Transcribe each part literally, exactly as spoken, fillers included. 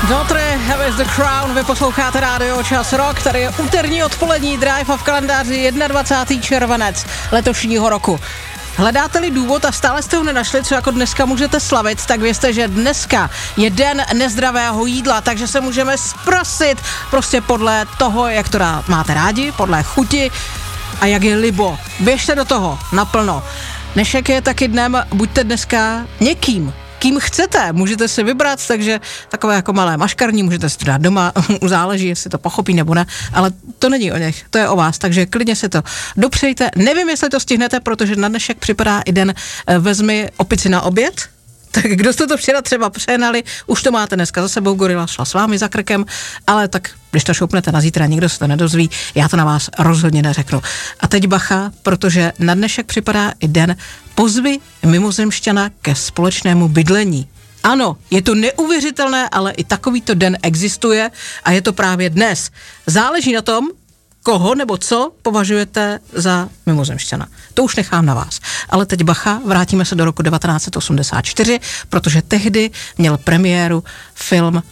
Dotry, Have is the Crown, vy posloucháte rádio Čas Rock, tady je úterní odpolední drive a v kalendáři dvacátého prvního červenec letošního roku. Hledáte-li důvod a stále jste ho nenašli, co jako dneska můžete slavit, tak vězte, že dneska je den nezdravého jídla, takže se můžeme zprosit prostě podle toho, jak to máte rádi, podle chuti a jak je libo. Běžte do toho naplno. Dnešek je taky dnem, buďte dneska někým, kým chcete, můžete si vybrat, takže takové jako malé maškarní, můžete si to dát doma, záleží, jestli to pochopí nebo ne, ale to není o nich, to je o vás, takže klidně si to dopřejte. Nevím, jestli to stihnete, protože na dnešek připadá i den vezmi opici na oběd, tak kdo jste to včera třeba přehnali, už to máte dneska za sebou, gorila šla s vámi za krkem, ale tak když to šoupnete na zítra, nikdo se to nedozví, já to na vás rozhodně neřeknu. A teď bacha, protože na dnešek připadá i den pozvy mimozemšťana ke společnému bydlení. Ano, je to neuvěřitelné, ale i takovýto den existuje a je to právě dnes. Záleží na tom, koho nebo co považujete za mimozemšťana. To už nechám na vás. Ale teď bacha, vrátíme se do roku devatenáct set osmdesát čtyři, protože tehdy měl premiéru film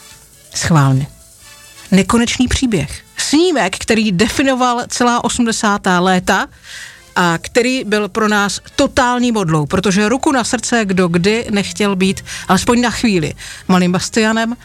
schválně Nekonečný příběh. Snímek, který definoval celá osmdesátá léta a který byl pro nás totální modlou, protože ruku na srdce, kdo kdy nechtěl být, alespoň na chvíli, malým Bastianem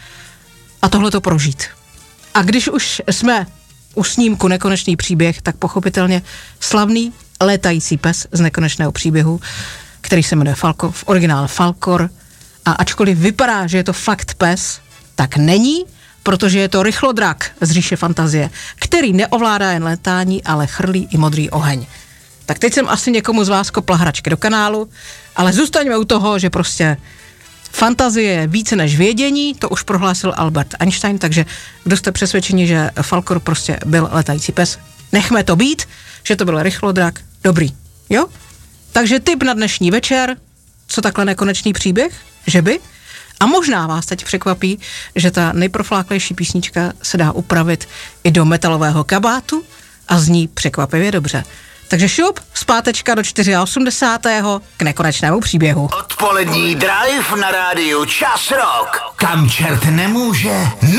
a tohle to prožít. A když už jsme u snímku Nekonečný příběh, tak pochopitelně slavný létající pes z Nekonečného příběhu, který se jmenuje Falko, v originále Falkor, a ačkoliv vypadá, že je to fakt pes, tak není, protože je to rychlodrak z říše fantazie, který neovládá jen létání, ale chrlí i modrý oheň. Tak teď jsem asi někomu z vás kopla hračky do kanálu, ale zůstaňme u toho, že prostě fantazie je více než vědění, to už prohlásil Albert Einstein, takže kdo jste přesvědčeni, že Falkor prostě byl letající pes, nechme to být, že to byl rychlodrak, dobrý, jo? Takže tip na dnešní večer, co takhle nekonečný příběh, že by? A možná vás teď překvapí, že ta nejprofláklejší písnička se dá upravit i do metalového kabátu a zní překvapivě dobře. Takže šup, zpátečka do osmdesátého čtvrtého k Nekonečnému příběhu. Odpolední drive na rádiu Čas Rock. Kam čert nemůže,